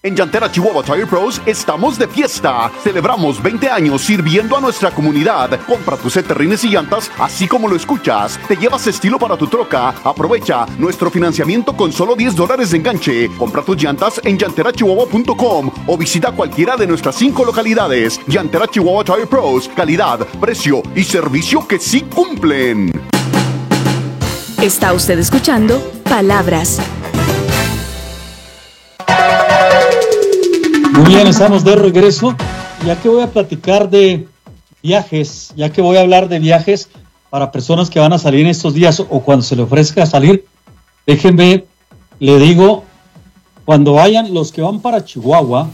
En Llantera Chihuahua Tire Pros estamos de fiesta. Celebramos 20 años sirviendo a nuestra comunidad. Compra tus set de rines y llantas, así como lo escuchas. Te llevas estilo para tu troca. Aprovecha nuestro financiamiento con solo $10 de enganche. Compra tus llantas en llanterachihuahua.com o visita cualquiera de nuestras 5 localidades. Llantera Chihuahua Tire Pros. Calidad, precio y servicio que sí cumplen. Está usted escuchando Palabras. Muy bien, estamos de regreso. Ya que voy a platicar de viajes, ya que voy a hablar de viajes para personas que van a salir en estos días o cuando se le ofrezca salir, déjenme, le digo, cuando vayan los que van para Chihuahua,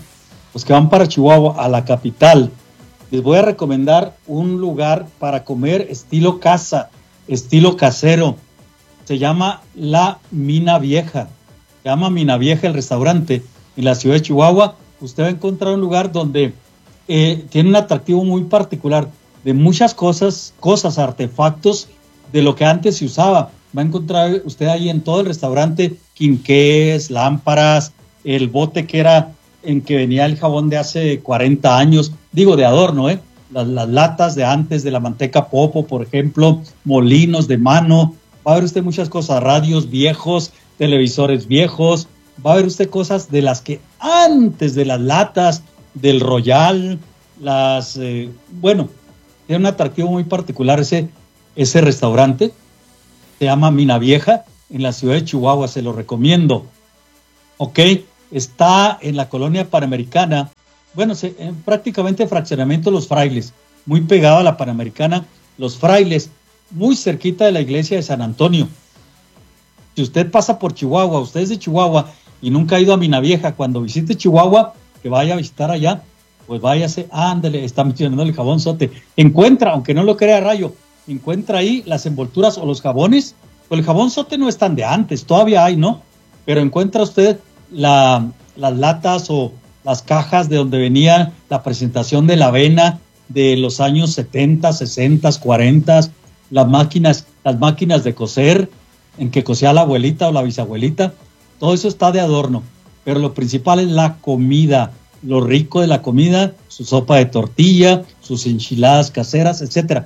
a la capital, les voy a recomendar un lugar para comer estilo casa, estilo casero. Se llama La Mina Vieja. Se llama Mina Vieja el restaurante en la ciudad de Chihuahua. Usted va a encontrar un lugar donde tiene un atractivo muy particular de muchas cosas, artefactos de lo que antes se usaba. Va a encontrar usted ahí en todo el restaurante quinqués, lámparas, el bote que era en que venía el jabón de hace 40 años, digo de adorno, las latas de antes de la manteca Popo, por ejemplo, molinos de mano. Va a ver usted muchas cosas, radios viejos, televisores viejos. Va a ver usted cosas de las que antes de las latas, del Royal, tiene un atractivo muy particular ese restaurante. Se llama Mina Vieja, en la ciudad de Chihuahua, se lo recomiendo. Ok, está en la colonia Panamericana, prácticamente fraccionamiento Los Frailes, muy pegado a la Panamericana, Los Frailes, muy cerquita de la iglesia de San Antonio. Si usted pasa por Chihuahua, usted es de Chihuahua y nunca ha ido a Mina Vieja, cuando visite Chihuahua, que vaya a visitar allá, pues váyase, ándale, está mencionando el jabón Sote. Encuentra, aunque no lo crea Rayo, encuentra ahí las envolturas o los jabones. Pues el jabón Sote no es tan de antes, todavía hay, ¿no? Pero encuentra usted las latas o las cajas de donde venía la presentación de la avena de los años 70, 60, 40, las máquinas de coser, en que cosía la abuelita o la bisabuelita. Todo eso está de adorno, pero lo principal es la comida, lo rico de la comida, su sopa de tortilla, sus enchiladas caseras, etcétera.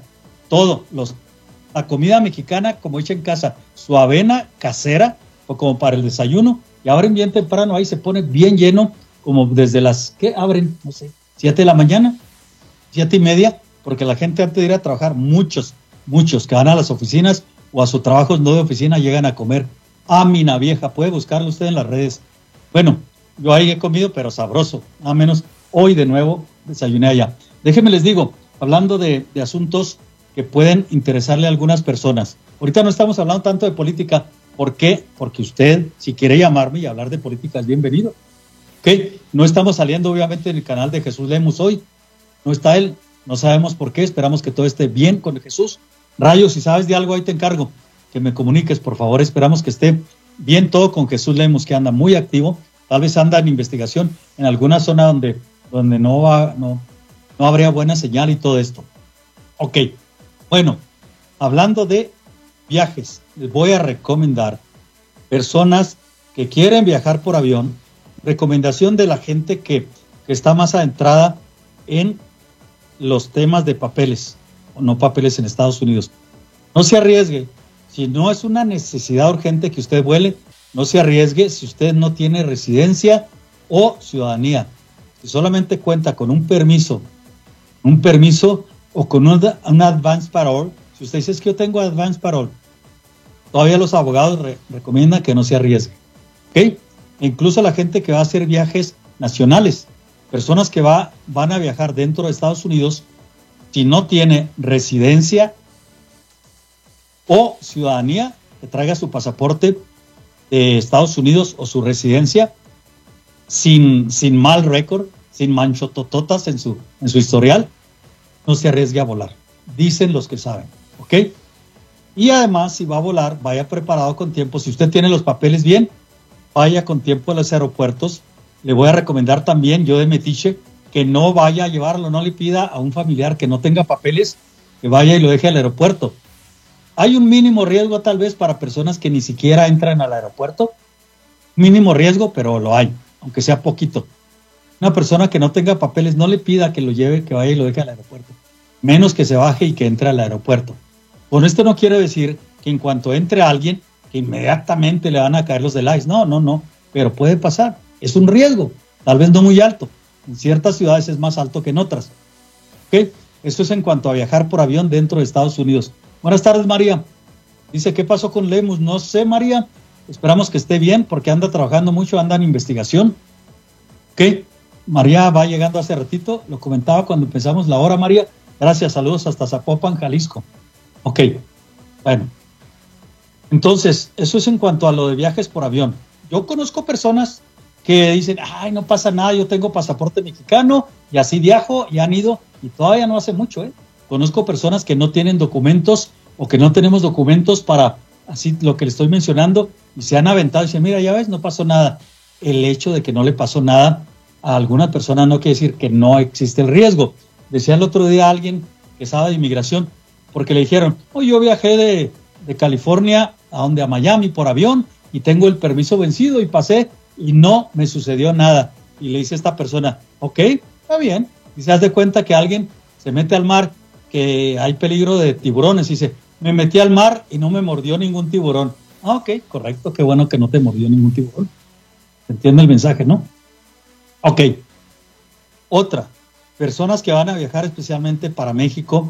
La comida mexicana como hecha en casa, su avena casera o como para el desayuno, y abren bien temprano, ahí se pone bien lleno, como desde las, ¿qué abren? No sé, 7 de la mañana, 7:30, porque la gente antes de ir a trabajar, muchos que van a las oficinas o a su trabajo no de oficina llegan a comer a Mina Vieja. Puede buscarlo usted en las redes. Bueno, yo ahí he comido, pero sabroso. A menos hoy de nuevo desayuné allá. Déjenme les digo, hablando de asuntos que pueden interesarle a algunas personas. Ahorita no estamos hablando tanto de política. ¿Por qué? Porque usted, si quiere llamarme y hablar de política, es bienvenido. ¿Ok? No estamos saliendo, obviamente, en el canal de Jesús Lemus hoy. No está él. No sabemos por qué. Esperamos que todo esté bien con Jesús. Rayo, si sabes de algo, ahí te encargo que me comuniques, por favor. Esperamos que esté bien todo con Jesús Lemus, que anda muy activo. Tal vez anda en investigación en alguna zona donde no habría buena señal y todo esto. Ok, bueno, hablando de viajes, les voy a recomendar personas que quieren viajar por avión, recomendación de la gente que está más adentrada en los temas de papeles, o no papeles en Estados Unidos. No se arriesgue. Si no es una necesidad urgente que usted vuele, no se arriesgue si usted no tiene residencia o ciudadanía. Si solamente cuenta con un permiso o con un advance parole, si usted dice es que yo tengo advance parole, todavía los abogados recomiendan que no se arriesgue. ¿Ok? E incluso la gente que va a hacer viajes nacionales, personas que van a viajar dentro de Estados Unidos, si no tiene residencia o ciudadanía, que traiga su pasaporte de Estados Unidos o su residencia sin mal récord, sin manchotototas en su historial, no se arriesgue a volar. Dicen los que saben, ¿ok? Y además, si va a volar, vaya preparado con tiempo. Si usted tiene los papeles bien, vaya con tiempo a los aeropuertos. Le voy a recomendar también, yo de metiche, que no vaya a llevarlo, no le pida a un familiar que no tenga papeles, que vaya y lo deje al aeropuerto. Hay un mínimo riesgo tal vez para personas que ni siquiera entran al aeropuerto. Mínimo riesgo, pero lo hay, aunque sea poquito. Una persona que no tenga papeles, no le pida que lo lleve, que vaya y lo deje al aeropuerto, menos que se baje y que entre al aeropuerto. Con esto no quiero decir que en cuanto entre alguien, que inmediatamente le van a caer los del ICE. No, pero puede pasar. Es un riesgo, tal vez no muy alto. En ciertas ciudades es más alto que en otras. ¿Ok? Esto es en cuanto a viajar por avión dentro de Estados Unidos. Buenas tardes, María. Dice, ¿qué pasó con Lemus? No sé, María. Esperamos que esté bien porque anda trabajando mucho, anda en investigación. ¿Ok? María va llegando hace ratito. Lo comentaba cuando empezamos la hora, María. Gracias, saludos hasta Zapopan, Jalisco. Ok, bueno. Entonces, eso es en cuanto a lo de viajes por avión. Yo conozco personas que dicen, ay, no pasa nada, yo tengo pasaporte mexicano y así viajo y han ido y todavía no hace mucho, ¿eh? Conozco personas que no tienen documentos o que no tenemos documentos para, así lo que le estoy mencionando, y se han aventado y dicen, mira, ya ves, no pasó nada. El hecho de que no le pasó nada a alguna persona no quiere decir que no existe el riesgo. Decía el otro día alguien que sabe de inmigración, porque le dijeron, yo viajé de California a Miami por avión y tengo el permiso vencido y pasé y no me sucedió nada. Y le dice a esta persona, ok, está bien. Y se hace cuenta que alguien se mete al mar, que hay peligro de tiburones. Y dice, me metí al mar y no me mordió ningún tiburón. Ok, correcto, qué bueno que no te mordió ningún tiburón. ¿Se entiende el mensaje, no? Ok. Otra, personas que van a viajar especialmente para México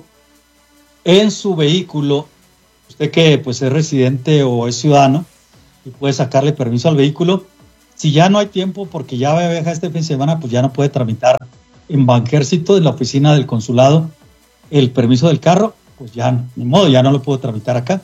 en su vehículo. Usted que pues es residente o es ciudadano y puede sacarle permiso al vehículo. Si ya no hay tiempo porque ya va a viajar este fin de semana, pues ya no puede tramitar en Banjército, en la oficina del consulado, el permiso del carro, pues ya, ni modo, ya no lo puedo tramitar acá.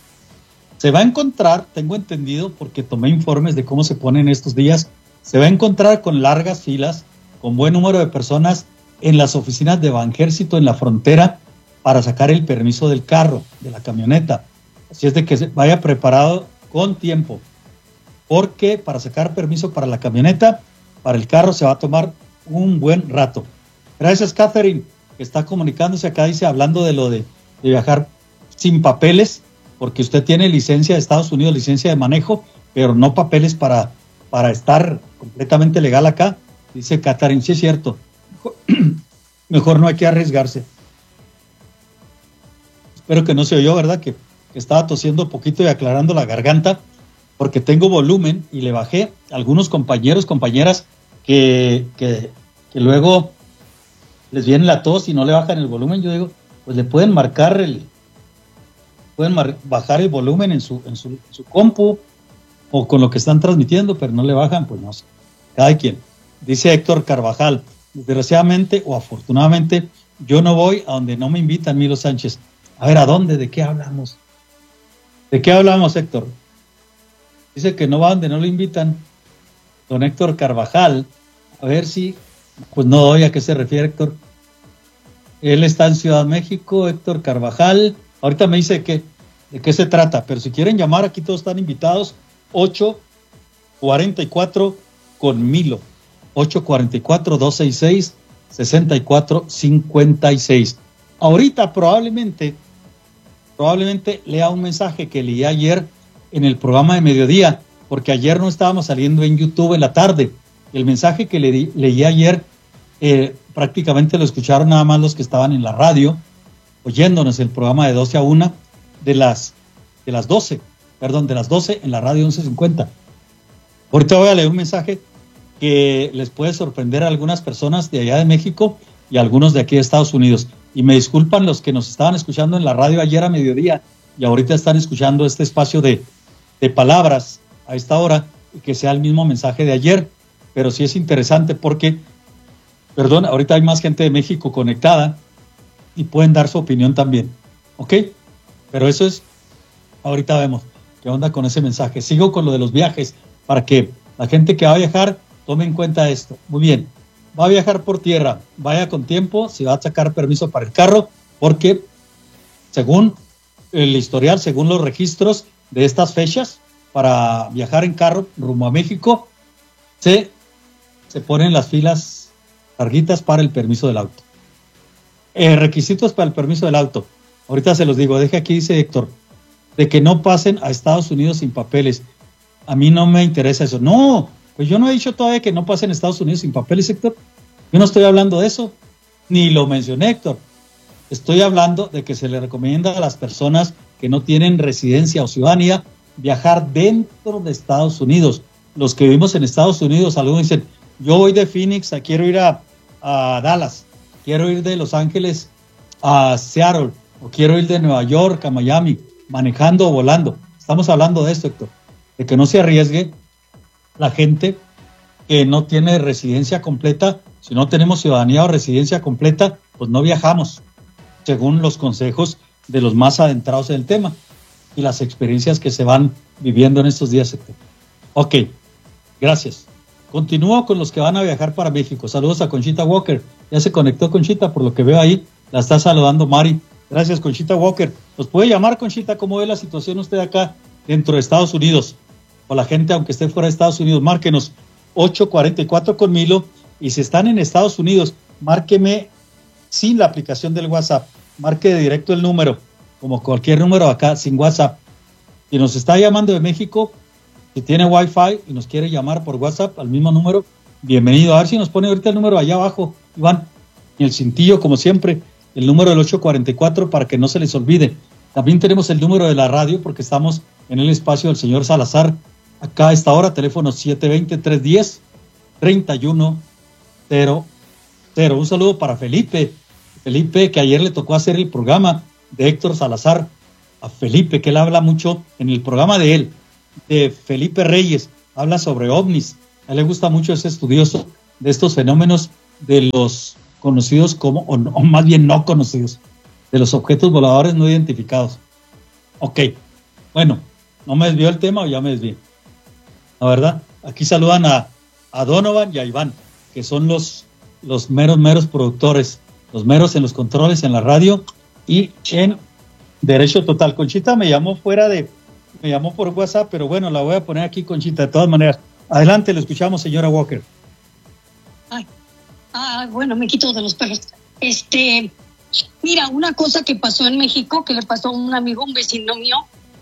Se va a encontrar, tengo entendido, porque tomé informes de cómo se ponen estos días, se va a encontrar con largas filas, con buen número de personas en las oficinas de Banjército en la frontera para sacar el permiso del carro, de la camioneta. Así es de que vaya preparado con tiempo, porque para sacar permiso para la camioneta, para el carro se va a tomar un buen rato. Gracias, Catherine, que está comunicándose acá, dice, hablando de lo de viajar sin papeles, porque usted tiene licencia de Estados Unidos, licencia de manejo, pero no papeles para estar completamente legal acá. Dice Catherine, sí es cierto, mejor no hay que arriesgarse. Espero que no se oyó, ¿verdad? Que estaba tosiendo un poquito y aclarando la garganta, porque tengo volumen y le bajé. Algunos compañeros, compañeras que luego les viene la tos y no le bajan el volumen, yo digo, pues le pueden bajar el volumen en su compu o con lo que están transmitiendo, pero no le bajan, pues no sé. Cada quien. Dice Héctor Carvajal, desgraciadamente o afortunadamente, yo no voy a donde no me invitan, Milo Sánchez. A ver, ¿a dónde? ¿De qué hablamos? ¿De qué hablamos, Héctor? Dice que no va donde no lo invitan. Don Héctor Carvajal, a ver si, pues no doy a qué se refiere, Héctor. Él está en Ciudad de México, Héctor Carvajal. Ahorita me dice de qué se trata, pero si quieren llamar, aquí todos están invitados. 844 con Milo. 844-266-6456. Ahorita probablemente lea un mensaje que leí ayer en el programa de mediodía, porque ayer no estábamos saliendo en YouTube en la tarde. El mensaje que leí ayer prácticamente lo escucharon nada más los que estaban en la radio, oyéndonos el programa de 12 a 1, de las 12 en la radio 1150. Ahorita voy a leer un mensaje que les puede sorprender a algunas personas de allá de México y a algunos de aquí de Estados Unidos. Y me disculpan los que nos estaban escuchando en la radio ayer a mediodía y ahorita están escuchando este espacio de palabras a esta hora y que sea el mismo mensaje de ayer. Pero sí es interesante porque, ahorita hay más gente de México conectada y pueden dar su opinión también. ¿Ok? Pero eso es, ahorita vemos qué onda con ese mensaje. Sigo con lo de los viajes para que la gente que va a viajar tome en cuenta esto. Muy bien, va a viajar por tierra, vaya con tiempo, si va a sacar permiso para el carro, porque según el historial, según los registros de estas fechas, para viajar en carro rumbo a México, se ponen las filas larguitas para el permiso del auto. Requisitos para el permiso del auto. Ahorita se los digo, deje aquí, dice Héctor, de que no pasen a Estados Unidos sin papeles. A mí no me interesa eso. No, Pues yo no he dicho todavía que no pase en Estados Unidos sin papeles, Héctor. Yo no estoy hablando de eso, ni lo mencioné, Héctor. Estoy hablando de que se le recomienda a las personas que no tienen residencia o ciudadanía viajar dentro de Estados Unidos. Los que vivimos en Estados Unidos, algunos dicen, yo voy de Phoenix, quiero ir a Dallas, quiero ir de Los Ángeles a Seattle, o quiero ir de Nueva York a Miami, manejando o volando. Estamos hablando de esto, Héctor, de que no se arriesgue la gente que no tiene residencia completa. Si no tenemos ciudadanía o residencia completa, pues no viajamos, según los consejos de los más adentrados en el tema y las experiencias que se van viviendo en estos días, Héctor. Ok, gracias. Continúo con los que van a viajar para México. Saludos a Conchita Walker. Ya se conectó Conchita, por lo que veo ahí. La está saludando Mari. Gracias, Conchita Walker. ¿Nos puede llamar, Conchita? ¿Cómo ve la situación usted acá dentro de Estados Unidos? O la gente, aunque esté fuera de Estados Unidos, márquenos 844 con Milo. Y si están en Estados Unidos, márqueme sin la aplicación del WhatsApp. Marque de directo el número, como cualquier número acá, sin WhatsApp. Si nos está llamando de México, si tiene Wi-Fi y nos quiere llamar por WhatsApp al mismo número, bienvenido. A ver si nos pone ahorita el número allá abajo, Iván, y el cintillo, como siempre, el número del 844 para que no se les olvide. También tenemos el número de la radio porque estamos en el espacio del señor Salazar. Acá a esta hora, teléfono 720-310-3100. Un saludo para Felipe, que ayer le tocó hacer el programa de Héctor Salazar. A Felipe, que él habla mucho en el programa de él, de Felipe Reyes, habla sobre ovnis. A él le gusta mucho ese estudioso de estos fenómenos de los conocidos como, o más bien no conocidos, de los objetos voladores no identificados. Ok, bueno, ¿no me desvió el tema o ya me desvié? La verdad, aquí saludan a Donovan y a Iván, que son los meros productores, los meros en los controles, en la radio y en Derecho Total. Conchita me llamó por WhatsApp, pero bueno, la voy a poner aquí, Conchita, de todas maneras. Adelante, le escuchamos, señora Walker. Bueno, me quito de los perros. Mira, una cosa que pasó en México, que le pasó a un amigo, un vecino mío,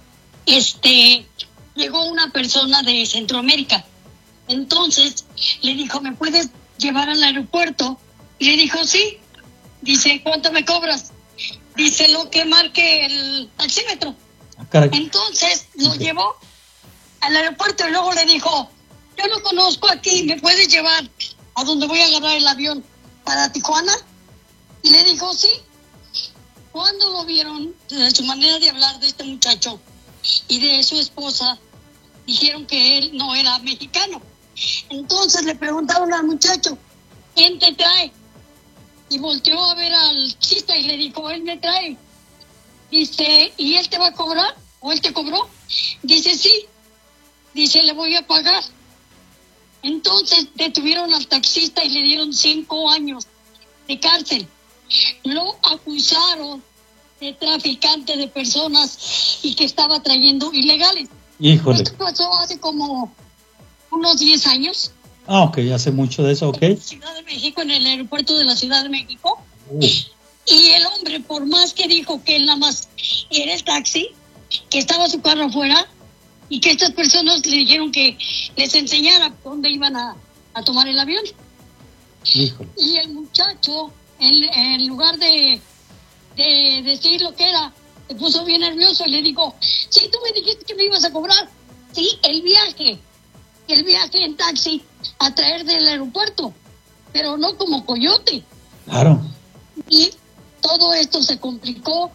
llegó una persona de Centroamérica. Entonces le dijo, ¿me puedes llevar al aeropuerto? Y le dijo, sí. Dice, ¿cuánto me cobras? Dice, lo que marque el taxímetro. Entonces lo llevó al aeropuerto y luego le dijo, yo no conozco aquí, ¿me puedes llevar a donde voy a agarrar el avión para Tijuana? Y le dijo, sí. Cuando lo vieron, de su manera de hablar de este muchacho y de su esposa, dijeron que él no era mexicano. Entonces le preguntaron al muchacho, ¿quién te trae? Y volteó a ver al taxista y le dijo, él me trae. Dice, ¿y él te va a cobrar? ¿O él te cobró? Dice, sí. Dice, le voy a pagar. Entonces detuvieron al taxista y le dieron 5 años de cárcel. Lo acusaron de traficante de personas y que estaba trayendo ilegales. Híjole. Esto pasó hace como unos 10 años. Ok, hace mucho de eso, ok. En Ciudad de México, en el aeropuerto de la Ciudad de México. Y el hombre, por más que dijo que él nada más era el taxi, que estaba su carro afuera, y que estas personas le dijeron que les enseñara dónde iban a tomar el avión. Híjole. Y el muchacho, en lugar de decir lo que era, se puso bien nervioso y le dijo, sí, tú me dijiste que me ibas a cobrar. Sí, el viaje en taxi a traer del aeropuerto, pero no como coyote. Claro. Y todo esto se complicó.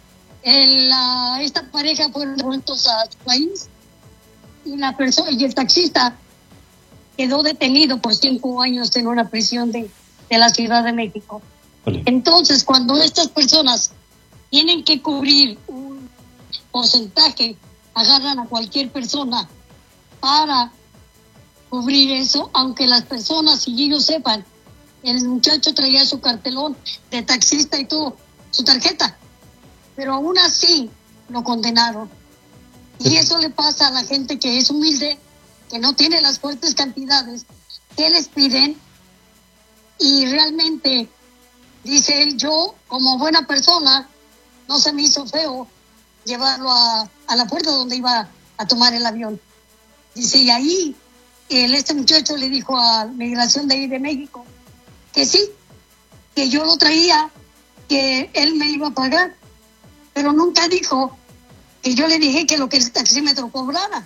Esta pareja fueron devueltos a su país y la persona y el taxista quedó detenido por 5 años en una prisión de la Ciudad de México. Vale. Entonces, cuando estas personas tienen que cubrir un porcentaje, agarran a cualquier persona para cubrir eso, aunque las personas, si ellos sepan, el muchacho traía su cartelón de taxista y todo, su tarjeta, pero aún así lo condenaron. Y eso le pasa a la gente que es humilde, que no tiene las fuertes cantidades que les piden, y realmente, dice él, yo como buena persona, no se me hizo feo llevarlo a la puerta donde iba a tomar el avión. Dice, y ahí este muchacho le dijo a Migración de ahí de México que sí, que yo lo traía, que él me iba a pagar, pero nunca dijo que yo le dije que lo que el taxímetro cobrara.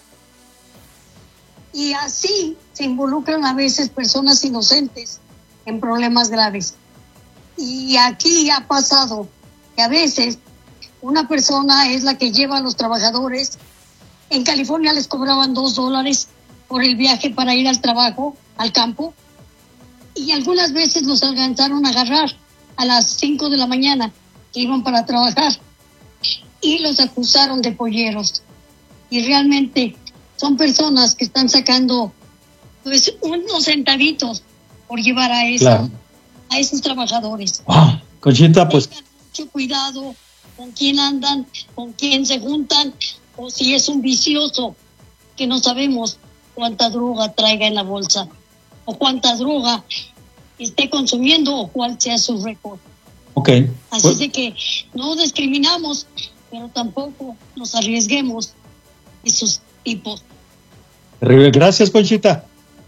Y así se involucran a veces personas inocentes en problemas graves. Y aquí ha pasado que a veces una persona es la que lleva a los trabajadores. En California les cobraban $2 por el viaje para ir al trabajo, al campo, y algunas veces los alcanzaron a agarrar a las 5 de la mañana que iban para trabajar y los acusaron de polleros. Y realmente son personas que están sacando pues unos centavitos por llevar a esos trabajadores. Conchita, pues tengan mucho cuidado con quién andan, con quién se juntan, o si es un vicioso que no sabemos cuánta droga traiga en la bolsa o cuánta droga esté consumiendo o cuál sea su récord. Okay. Así de que no discriminamos, pero tampoco nos arriesguemos esos tipos. Gracias, Conchita.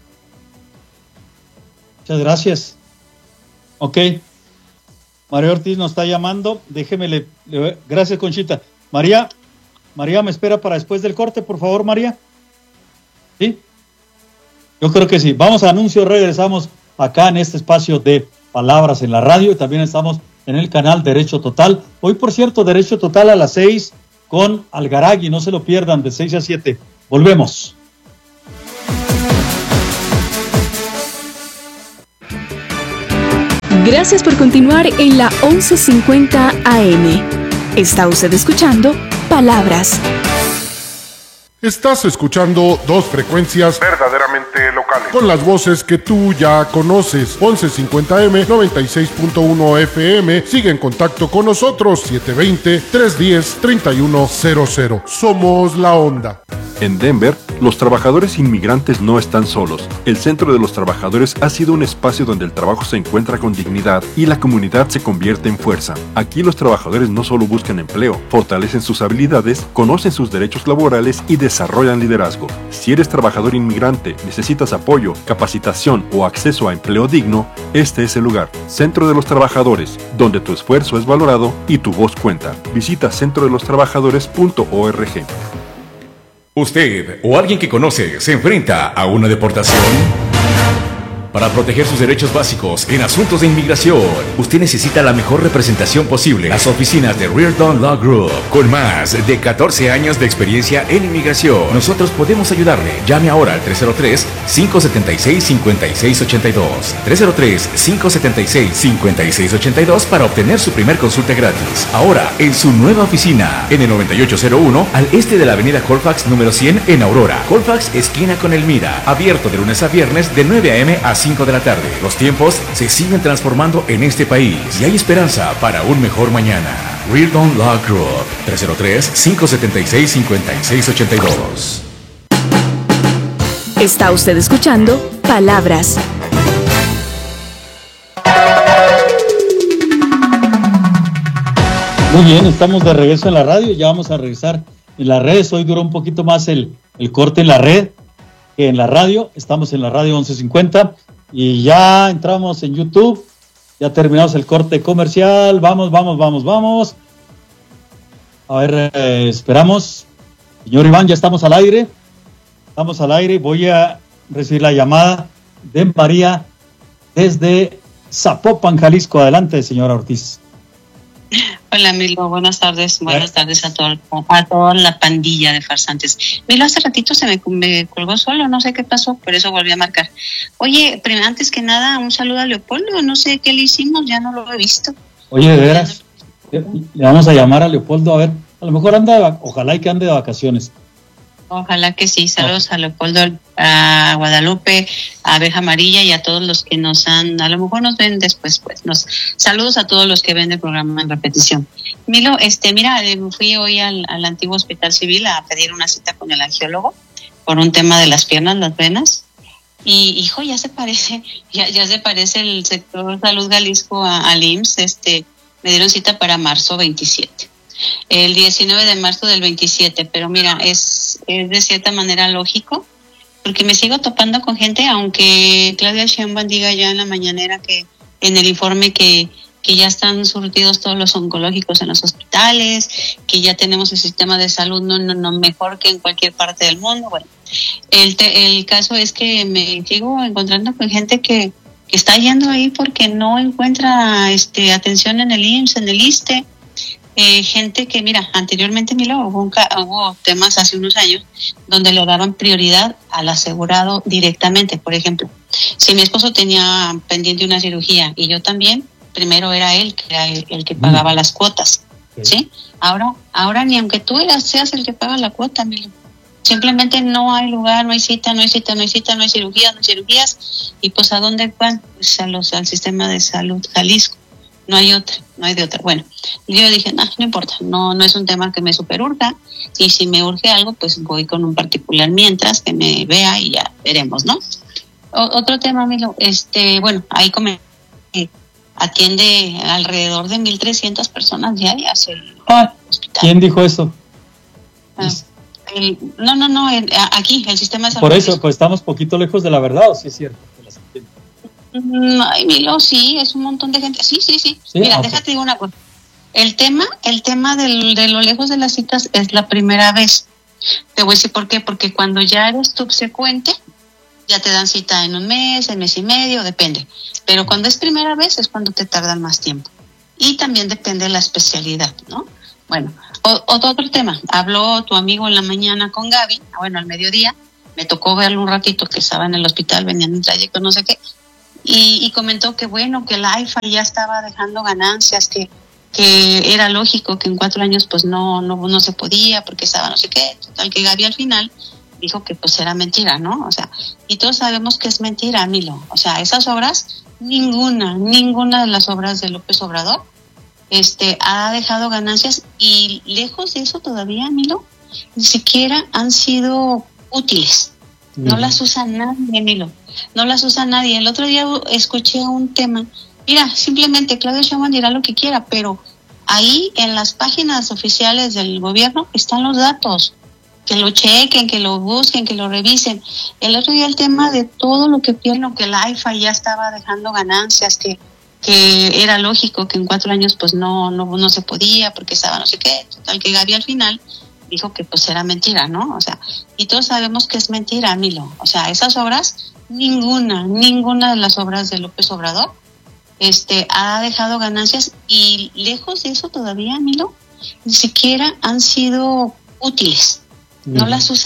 Muchas gracias. Ok. María Ortiz nos está llamando. Déjeme gracias, Conchita. María, ¿me espera para después del corte, por favor, María? ¿Sí? Yo creo que sí. Vamos a anuncios, regresamos acá en este espacio de Palabras en la Radio y también estamos en el canal Derecho Total. Hoy, por cierto, Derecho Total a las 6 con Algaragui, no se lo pierdan, de 6 a 7. Volvemos. Gracias por continuar en la 1150 AM. Está usted escuchando Palabras. Estás escuchando dos frecuencias verdaderamente locales, con las voces que tú ya conoces. 1150M, 96.1 FM. Sigue en contacto con nosotros, 720-310-3100. Somos La Onda. En Denver, los trabajadores inmigrantes no están solos. El Centro de los Trabajadores ha sido un espacio donde el trabajo se encuentra con dignidad y la comunidad se convierte en fuerza. Aquí los trabajadores no solo buscan empleo, fortalecen sus habilidades, conocen sus derechos laborales y desarrollan liderazgo. Si eres trabajador inmigrante, necesitas apoyo, capacitación o acceso a empleo digno, este es el lugar. Centro de los Trabajadores, donde tu esfuerzo es valorado y tu voz cuenta. Visita centrodelostrabajadores.org. ¿Usted o alguien que conoce se enfrenta a una deportación? Para proteger sus derechos básicos en asuntos de inmigración, usted necesita la mejor representación posible. Las oficinas de Reardon Law Group, con más de 14 años de experiencia en inmigración. Nosotros podemos ayudarle. Llame ahora al 303-576-5682. 303-576-5682 para obtener su primer consulta gratis. Ahora, en su nueva oficina, en el 9801, al este de la avenida Colfax número 100 en Aurora. Colfax, esquina con Elmira. Abierto de lunes a viernes de 9 a.m. a 5 de la tarde. Los tiempos se siguen transformando en este país y hay esperanza para un mejor mañana. Reardon Law Group, 303-576-5682. Está usted escuchando Palabras. Muy bien, estamos de regreso en la radio. Ya vamos a regresar en las redes. Hoy duró un poquito más el corte en la red que en la radio. Estamos en la radio 1150 y ya entramos en YouTube. Ya terminamos el corte comercial. Vamos. A ver, esperamos. Señor Iván, ya estamos al aire. Estamos al aire. Voy a recibir la llamada de María desde Zapopan, Jalisco. Adelante, señora Ortiz. Hola, Milo, buenas tardes. Buenas tardes a toda la pandilla de farsantes. Milo, hace ratito se me colgó solo, no sé qué pasó, por eso volví a marcar. Oye, antes que nada, un saludo a Leopoldo, no sé qué le hicimos, ya no lo he visto. Oye, de veras, le vamos a llamar a Leopoldo, a ver, a lo mejor ojalá y que ande de vacaciones. Ojalá que sí. Saludos a Leopoldo, a Guadalupe, a Abeja Amarilla y a todos los que a lo mejor nos ven después, saludos a todos los que ven el programa en repetición. Milo, mira, fui hoy al antiguo Hospital Civil a pedir una cita con el angiólogo por un tema de las piernas, las venas. Y, hijo, ya se parece el sector Salud Jalisco al IMSS. Me dieron cita para marzo 27. El 19 de marzo del 27, pero mira, es de cierta manera lógico, porque me sigo topando con gente, aunque Claudia Sheinbaum diga ya en la mañanera que en el informe que ya están surtidos todos los oncológicos en los hospitales, que ya tenemos el sistema de salud no mejor que en cualquier parte del mundo. Bueno, el caso es que me sigo encontrando con gente que está yendo ahí porque no encuentra atención en el IMSS, en el ISSSTE. Gente que, mira, anteriormente, Milo, hubo temas hace unos años donde le daban prioridad al asegurado directamente. Por ejemplo, si mi esposo tenía pendiente una cirugía y yo también, primero era él, que era el que pagaba las cuotas, ¿sí? Ahora ni aunque tú seas el que paga la cuota, Milo, simplemente no hay lugar, no hay cita, no hay cirugías, y pues ¿a dónde van? Pues al sistema de salud Jalisco. No hay de otra. Bueno, yo dije, no importa, no es un tema que me superurja, y si me urge algo, pues voy con un particular mientras que me vea y ya veremos, ¿no? Otro tema, Milo, bueno, ahí atiende alrededor de 1,300 personas diarias el hospital. ¿Quién dijo eso? Aquí, el sistema de salud. Por eso, pues estamos poquito lejos de la verdad, ¿o sí es cierto? Ay, Milo, sí, es un montón de gente. Sí. Mira, okay. Déjate digo una cosa. El tema de lo lejos de las citas es la primera vez. Te voy a decir por qué. Porque cuando ya eres subsecuente, ya te dan cita en un mes y medio, depende. Pero cuando es primera vez es cuando te tardan más tiempo. Y también depende de la especialidad, ¿no? Bueno, otro tema. Habló tu amigo en la mañana con Gaby, al mediodía. Me tocó verlo un ratito que estaba en el hospital, venía en un trayecto, no sé qué. Y comentó que que la AIFA ya estaba dejando ganancias, que era lógico que en 4 años pues no se podía porque estaba no sé qué. Total que Gaby al final dijo que pues era mentira, ¿no? O sea, y todos sabemos que es mentira, Milo. O sea, esas obras, ninguna de las obras de López Obrador ha dejado ganancias, y lejos de eso todavía, Milo, ni siquiera han sido útiles. No las usa nadie, Milo. No las usa nadie. El otro día escuché un tema. Mira, simplemente Claudia Sheinbaum dirá lo que quiera, pero ahí en las páginas oficiales del gobierno están los datos. Que lo chequen, que lo busquen, que lo revisen. El otro día el tema de todo lo que pierden, que la AIFA ya estaba dejando ganancias, que era lógico que en 4 años pues no se podía porque estaba no sé qué. Total que Gaby al final dijo que pues era mentira, ¿no? O sea, y todos sabemos que es mentira, Milo. O sea, esas obras, ninguna de las obras de López Obrador ha dejado ganancias, y lejos de eso todavía, Milo, ni siquiera han sido útiles. No las usa